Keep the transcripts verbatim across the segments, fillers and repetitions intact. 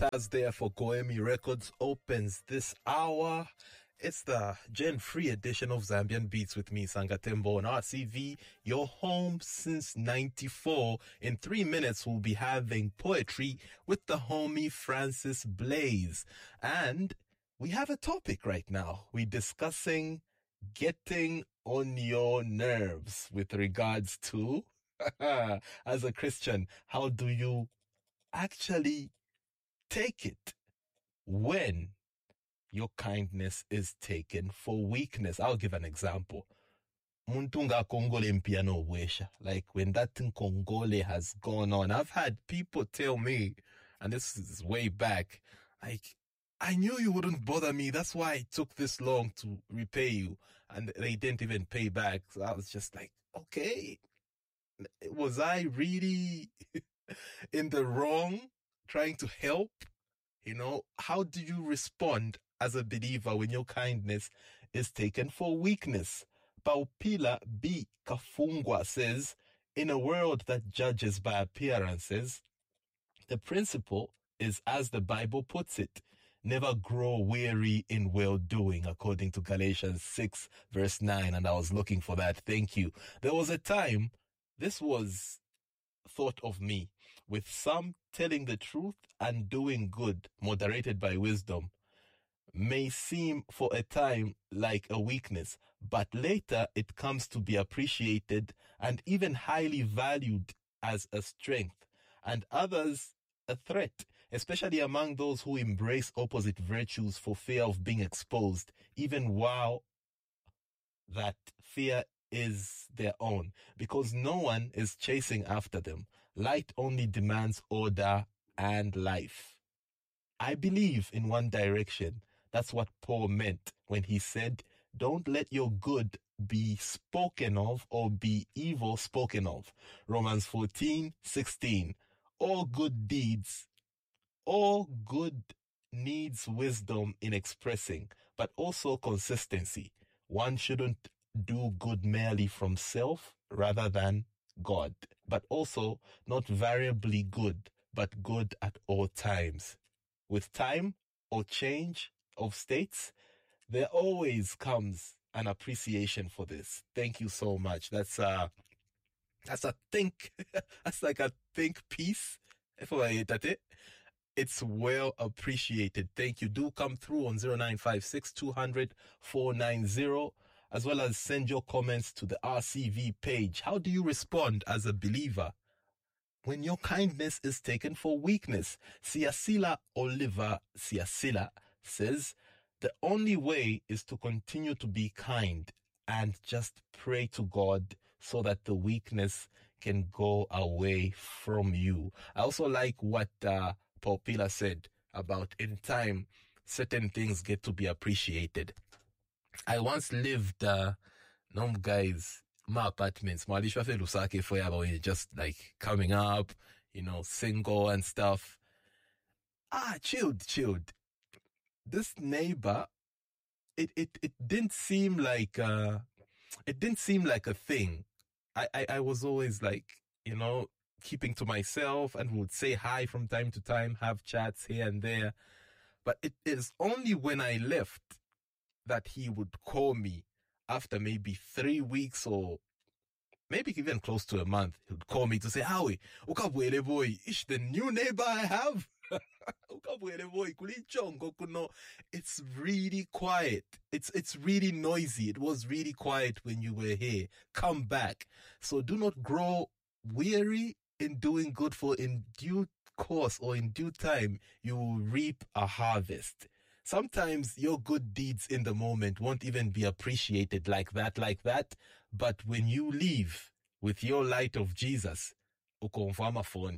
Thursday for Goemi Records opens this hour. It's the Gen-free edition of Zambian Beats with me, Sangatembo, on R C V, your home since ninety-four. In three minutes, we'll be having poetry with the homie Francis Blaze. And we have a topic right now. We're discussing getting on your nerves with regards to, as a Christian, how do you actually take it when your kindness is taken for weakness? I'll give an example. Muntunga Congole mpiano wesha. Like when that thing Congole has gone on, I've had people tell me, and this is way back, like, I knew you wouldn't bother me. That's why it took this long to repay you. And they didn't even pay back. So I was just like, okay, was I really in the wrong trying to help? You know, how do you respond as a believer when your kindness is taken for weakness? Paupila B. Kafungwa says, in a world that judges by appearances, the principle is, as the Bible puts it, never grow weary in well-doing, according to Galatians six, verse nine. And I was looking for that. Thank you. There was a time, this was thought of me, with some telling the truth and doing good, moderated by wisdom, may seem for a time like a weakness, but later it comes to be appreciated and even highly valued as a strength, and others a threat, especially among those who embrace opposite virtues for fear of being exposed, even while that fear is their own, because no one is chasing after them. Light only demands order and life. I believe in one direction. That's what Paul meant when he said, don't let your good be spoken of or be evil spoken of. Romans fourteen sixteen. All good deeds, all good needs wisdom in expressing, but also consistency. One shouldn't do good merely from self rather than God, but also not variably good, but good at all times. With time or change of states, there always comes an appreciation for this. Thank you so much. That's uh that's a think that's like a think piece. If I hate at it, it's well appreciated. Thank you. Do come through on zero nine five six, two hundred, four nine zero, as well as send your comments to the R C V page. How do you respond as a believer when your kindness is taken for weakness? Siasila Oliver Siasila says, the only way is to continue to be kind and just pray to God so that the weakness can go away from you. I also like what uh, Paul Pila said about in time, certain things get to be appreciated. I once lived, uh, no guys, my apartments, my Lusake for just like coming up, you know, single and stuff. Ah, chilled, chilled. This neighbor, it, it, it didn't seem like, uh, it didn't seem like a thing. I, I, I was always like, you know, keeping to myself and would say hi from time to time, have chats here and there. But it is only when I left that he would call me after maybe three weeks or maybe even close to a month. He would call me to say, Howie, ukabwele boy, ish the new neighbor I have. It's really quiet. It's it's really noisy. It was really quiet when you were here. Come back. So do not grow weary in doing good, for in due course or in due time you will reap a harvest. Sometimes your good deeds in the moment won't even be appreciated like that, like that. But when you leave with your light of Jesus, ukonfama phone.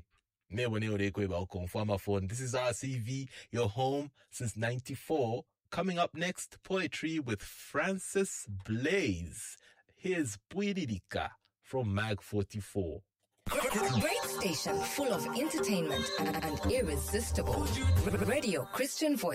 This is R C V, your home since ninety-four. Coming up next, poetry with Francis Blaze. Here's Puiririka from Mag forty-four. Great station full of entertainment and irresistible. Radio Christian Voice.